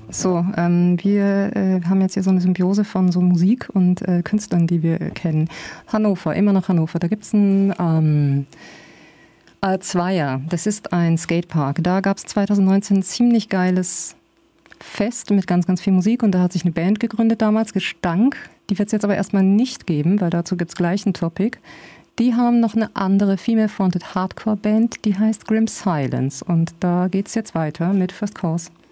So, wir haben jetzt hier so eine Symbiose von so Musik und Künstlern, die wir kennen. Hannover, immer noch Hannover. Da gibt es ein Zweier. Das ist ein Skatepark. Da gab es 2019 ein ziemlich geiles Fest mit ganz, ganz viel Musik. Und da hat sich eine Band gegründet damals, Gestank. Die wird es jetzt aber erstmal nicht geben, weil dazu gibt es gleich ein Topic. Die haben noch eine andere Female-Fronted Hardcore-Band, die heißt Grim Silence. Und da geht es jetzt weiter mit First Course.